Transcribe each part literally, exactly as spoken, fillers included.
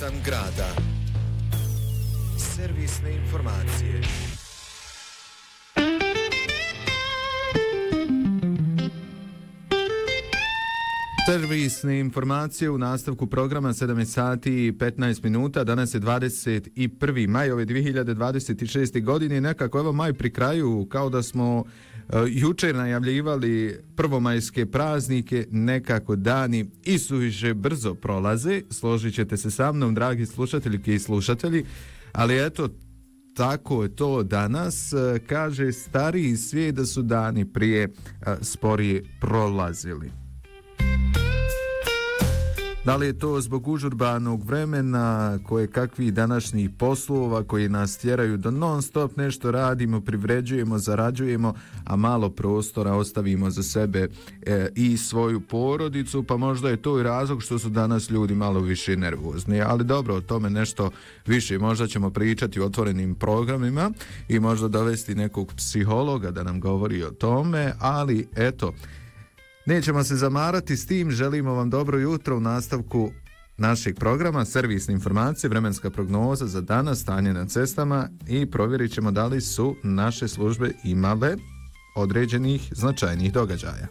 ritam grada. Servisne informacije. Servisne informacije u nastavku programa sedam sati i petnaest minuta. Danas je dvadeset prvi maj ove dvije hiljade dvadeset šeste. godine. Nekako evo maj pri kraju, kao da smo uh, jučer najavljivali prvomajske praznike, nekako dani i suviše brzo prolaze. Složit ćete se sa mnom, dragi slušatelji i slušatelji, ali eto, tako je to danas. Kaže stariji svijet da su dani prije uh, sporije prolazili. Da li je to zbog užurbanog vremena, koje kakvih današnjih poslova koji nas tjeraju da non stop nešto radimo, privređujemo, zarađujemo, a malo prostora ostavimo za sebe e, i svoju porodicu, pa možda je to i razlog što su danas ljudi malo više nervozni. Ali dobro, o tome nešto više možda ćemo pričati u otvorenim programima i možda dovesti nekog psihologa da nam govori o tome, ali eto, nećemo se zamarati s tim, želimo vam dobro jutro u nastavku našeg programa, servisne informacije, vremenska prognoza za danas, stanje na cestama i provjerit ćemo da li su naše službe imale određenih značajnih događaja.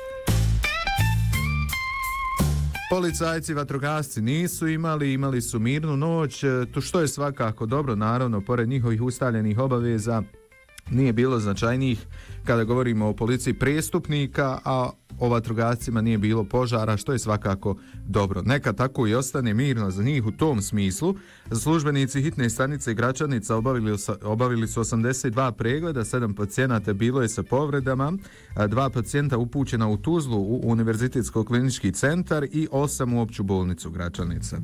Policajci, vatrogasci nisu imali, imali su mirnu noć, to što je svakako dobro, naravno, pored njihovih ustaljenih obaveza, nije bilo značajnijih kada govorimo o policiji prestupnika, a o vatrogascima nije bilo požara, što je svakako dobro. Neka tako i ostane mirno za njih u tom smislu. Službenici hitne stanice Gračanica obavili, obavili su osamdeset dva pregleda, sedam pacijenata bilo je sa povredama, dva pacijenta upućena u Tuzlu u Univerzitetsko-klinički centar i osam u opću bolnicu Gračanica.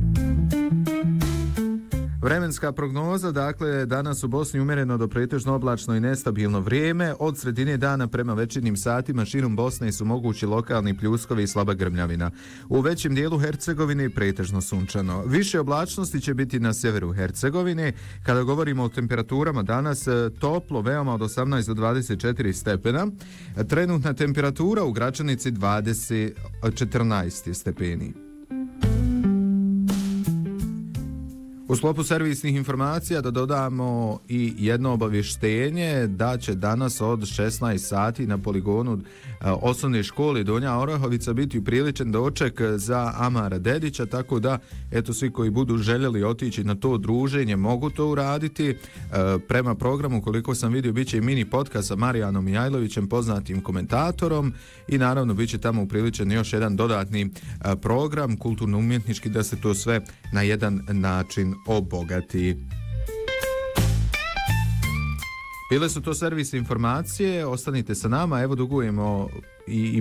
Vremenska prognoza, dakle, danas u Bosni umjereno do pretežno oblačno i nestabilno vrijeme. Od sredine dana prema večernjim satima širom Bosne su mogući lokalni pljuskovi i slaba grmljavina. U većem dijelu Hercegovine pretežno sunčano. Više oblačnosti će biti na sjeveru Hercegovine. Kada govorimo o temperaturama danas, toplo, veoma od osamnaest do dvadeset četiri stepena. Trenutna temperatura u Gračanici dvadeset četrnaest stepeni. U sklopu servisnih informacija da dodamo i jedno obavještenje da će danas od šesnaest sati na poligonu osnovne škole Donja Orahovica biti upriličen doček za Amara Dedića, tako da eto svi koji budu željeli otići na to druženje mogu to uraditi. Prema programu, koliko sam vidio, bit će i mini podcast sa Marijanom Mijajlovićem, poznatim komentatorom, i naravno bit će tamo upriličen još jedan dodatni program kulturno-umjetnički da se to sve na jedan način obogati. Bile su to servisne informacije, ostanite sa nama, evo dugujemo i